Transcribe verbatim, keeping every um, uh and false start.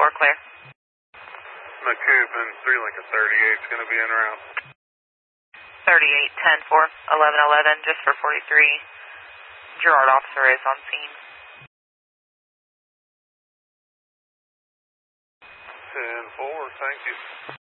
four, clear. McCoop and three Lincoln thirty-eight is going to be in route. thirty-eight, ten four, eleven eleven, just for forty-three. Gerard officer is on scene. ten four, thank you.